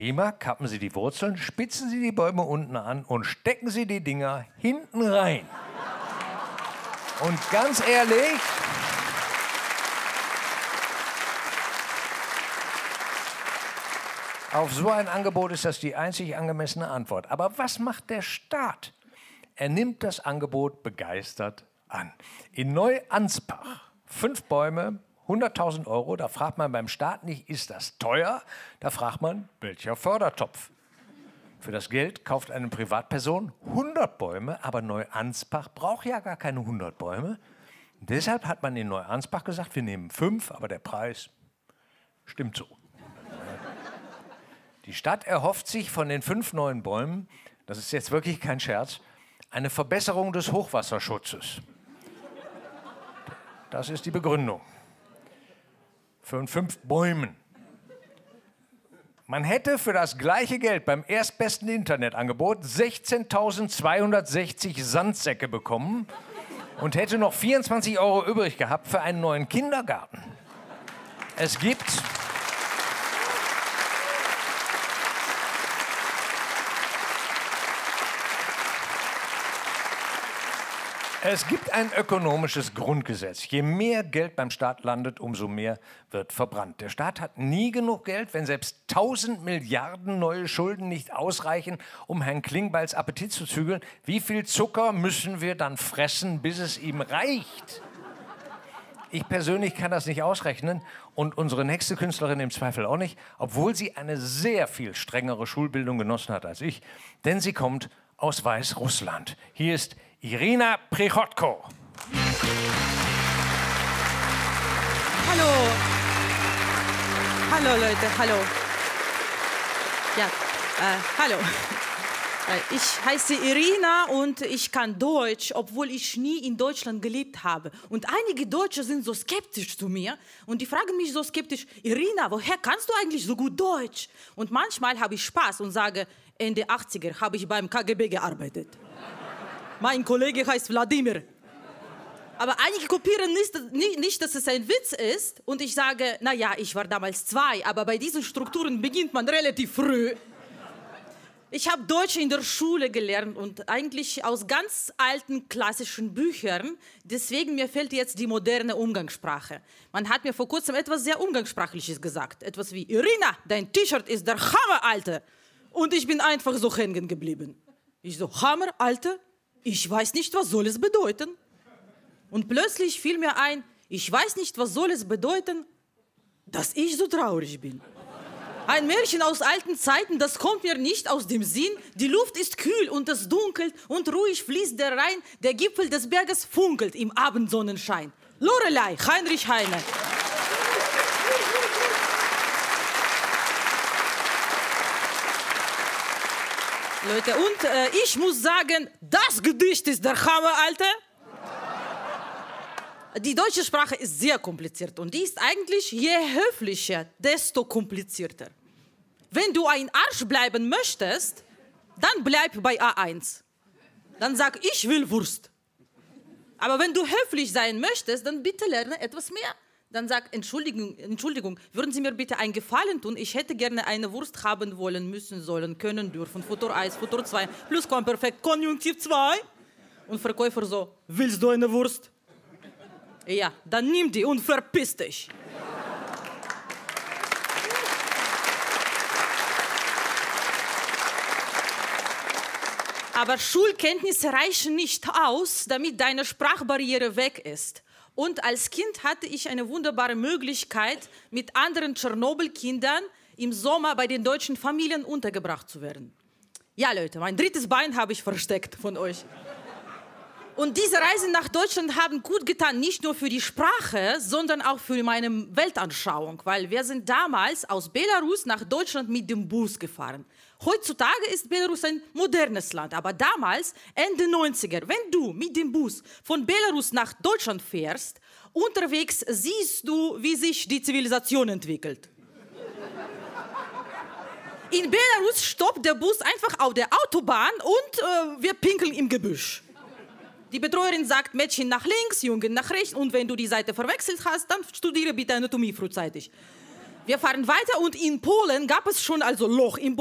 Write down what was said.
Immer kappen Sie die Wurzeln, spitzen Sie die Bäume unten an und stecken Sie die Dinger hinten rein. Und ganz ehrlich, auf so ein Angebot ist das die einzig angemessene Antwort. Aber was macht der Staat? Er nimmt das Angebot begeistert an. In Neu-Anspach, 5 Bäume, 100.000 €. Da fragt man beim Staat nicht, ist das teuer? Da fragt man, welcher Fördertopf? Für das Geld kauft eine Privatperson 100 Bäume, aber Neu-Anspach braucht ja gar keine 100 Bäume. Und deshalb hat man in Neu-Anspach gesagt, wir nehmen 5, aber der Preis stimmt so. Die Stadt erhofft sich von den 5 neuen Bäumen, das ist jetzt wirklich kein Scherz, eine Verbesserung des Hochwasserschutzes. Das ist die Begründung. Für 5 Bäumen. Man hätte für das gleiche Geld beim erstbesten Internetangebot 16.260 Sandsäcke bekommen und hätte noch 24 € übrig gehabt für einen neuen Kindergarten. Es gibt ein ökonomisches Grundgesetz. Je mehr Geld beim Staat landet, umso mehr wird verbrannt. Der Staat hat nie genug Geld, wenn selbst 1000 Milliarden neue Schulden nicht ausreichen, um Herrn Klingbeils Appetit zu zügeln. Wie viel Zucker müssen wir dann fressen, bis es ihm reicht? Ich persönlich kann das nicht ausrechnen und unsere nächste Künstlerin im Zweifel auch nicht, obwohl sie eine sehr viel strengere Schulbildung genossen hat als ich, denn sie kommt aus Weißrussland. Hier ist Irina Prichotko. Hallo. Hallo Leute, hallo. Ja, hallo. Ich heiße Irina und ich kann Deutsch, obwohl ich nie in Deutschland gelebt habe. Und einige Deutsche sind so skeptisch zu mir und die fragen mich so skeptisch, Irina, woher kannst du eigentlich so gut Deutsch? Und manchmal habe ich Spaß und sage, Ende 80er habe ich beim KGB gearbeitet. Mein Kollege heißt Wladimir. Aber einige kopieren nicht, dass es ein Witz ist. Und ich sage, naja, ich war damals 2, aber bei diesen Strukturen beginnt man relativ früh. Ich habe Deutsch in der Schule gelernt und eigentlich aus ganz alten klassischen Büchern. Deswegen mir fehlt jetzt die moderne Umgangssprache. Man hat mir vor kurzem etwas sehr Umgangssprachliches gesagt. Etwas wie, Irina, dein T-Shirt ist der Hammer, Alter. Und ich bin einfach so hängen geblieben. Ich so, Hammer, Alter? Ich weiß nicht, was soll es bedeuten. Und plötzlich fiel mir ein, ich weiß nicht, was soll es bedeuten, dass ich so traurig bin. Ein Märchen aus alten Zeiten, das kommt mir nicht aus dem Sinn. Die Luft ist kühl und es dunkelt und ruhig fließt der Rhein. Der Gipfel des Berges funkelt im Abendsonnenschein. Lorelei, Heinrich Heine. Leute, und ich muss sagen, das Gedicht ist der Hammer, Alter. Die deutsche Sprache ist sehr kompliziert und die ist eigentlich, je höflicher, desto komplizierter. Wenn du ein Arsch bleiben möchtest, dann bleib bei A1. Dann sag, ich will Wurst. Aber wenn du höflich sein möchtest, dann bitte lerne etwas mehr. Dann sag, Entschuldigung, würden Sie mir bitte einen Gefallen tun? Ich hätte gerne eine Wurst haben wollen, müssen, sollen, können, dürfen. Futur 1, Futur 2, Plusquamperfekt, Konjunktiv 2. Und Verkäufer so, willst du eine Wurst? Ja, dann nimm die und verpiss dich. Aber Schulkenntnisse reichen nicht aus, damit deine Sprachbarriere weg ist. Und als Kind hatte ich eine wunderbare Möglichkeit, mit anderen Tschernobyl-Kindern im Sommer bei den deutschen Familien untergebracht zu werden. Ja, Leute, mein drittes Bein habe ich versteckt von euch. Und diese Reisen nach Deutschland haben gut getan, nicht nur für die Sprache, sondern auch für meine Weltanschauung, weil wir sind damals aus Belarus nach Deutschland mit dem Bus gefahren. Heutzutage ist Belarus ein modernes Land, aber damals, Ende 90er, wenn du mit dem Bus von Belarus nach Deutschland fährst, unterwegs siehst du, wie sich die Zivilisation entwickelt. In Belarus stoppt der Bus einfach auf der Autobahn und wir pinkeln im Gebüsch. Die Betreuerin sagt, Mädchen nach links, Jungen nach rechts und wenn du die Seite verwechselt hast, dann studiere bitte Anatomie frühzeitig. Wir fahren weiter und in Polen gab es schon also Loch im